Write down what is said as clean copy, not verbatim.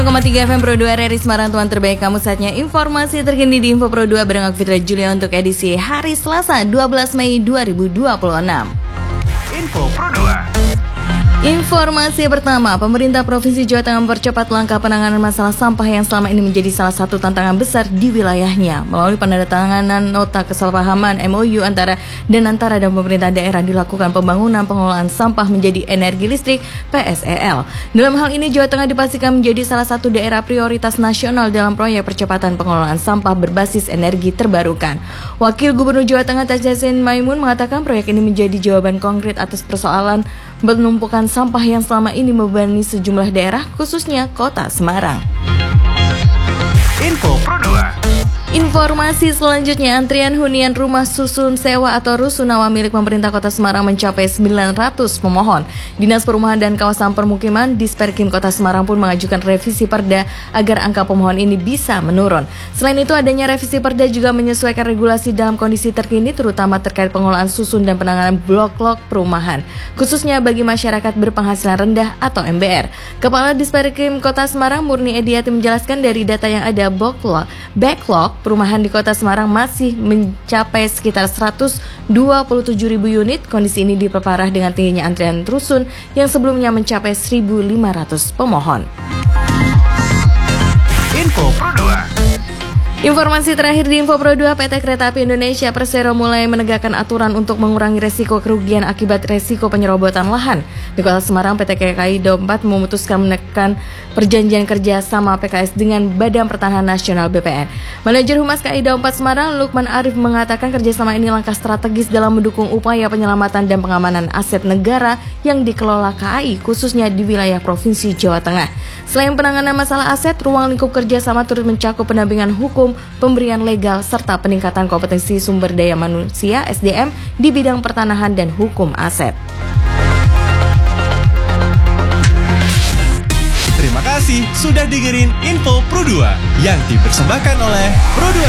1,3 FM Pro 2 RRI Semarang, teman terbaik kamu. Saatnya informasi terkini di Info Pro 2 bareng aku Fitra Julia untuk edisi hari Selasa 12 Mei 2026. Info Pro 2. Informasi pertama, pemerintah Provinsi Jawa Tengah mempercepat langkah penanganan masalah sampah yang selama ini menjadi salah satu tantangan besar di wilayahnya. Melalui penandatanganan nota kesepahaman MOU antara dan pemerintah daerah dilakukan pembangunan pengelolaan sampah menjadi energi listrik PSEL. Dalam hal ini Jawa Tengah dipastikan menjadi salah satu daerah prioritas nasional dalam proyek percepatan pengelolaan sampah berbasis energi terbarukan. Wakil Gubernur Jawa Tengah Tajasin Maimun mengatakan proyek ini menjadi jawaban konkret atas persoalan penumpukan sampah yang selama ini membebani sejumlah daerah, khususnya Kota Semarang. Info Pro 2. Informasi selanjutnya, antrian hunian rumah susun sewa atau rusunawa milik pemerintah Kota Semarang mencapai 900 pemohon. Dinas Perumahan dan Kawasan Permukiman Disperkim Kota Semarang pun mengajukan revisi Perda agar angka pemohon ini bisa menurun. Selain itu, adanya revisi Perda juga menyesuaikan regulasi dalam kondisi terkini, terutama terkait pengelolaan susun dan penanganan blok-blok perumahan, khususnya bagi masyarakat berpenghasilan rendah atau MBR. Kepala Disperkim Kota Semarang Murni Ediati menjelaskan dari data yang ada backlog perumahan di Kota Semarang masih mencapai sekitar 127.000 unit. Kondisi ini diperparah dengan tingginya antrian rusun yang sebelumnya mencapai 1.500 pemohon. Info Pro 2. Informasi terakhir di Info Pro 2, PT Kereta Api Indonesia Persero mulai menegakkan aturan untuk mengurangi resiko kerugian akibat resiko penyerobotan lahan. Di Kota Semarang, PT KAI Daob 4 memutuskan menekan perjanjian kerja sama PKS dengan Badan Pertanahan Nasional BPN. Manajer Humas KAI Daob 4 Semarang, Lukman Arif, mengatakan kerjasama ini langkah strategis dalam mendukung upaya penyelamatan dan pengamanan aset negara yang dikelola KAI, khususnya di wilayah Provinsi Jawa Tengah. Selain penanganan masalah aset, ruang lingkup kerjasama turut mencakup pendampingan hukum, pemberian legal, serta peningkatan kompetensi sumber daya manusia SDM di bidang pertanahan dan hukum aset. Terima kasih sudah dengerin Info Pro 2 yang dipersembahkan oleh Pro 2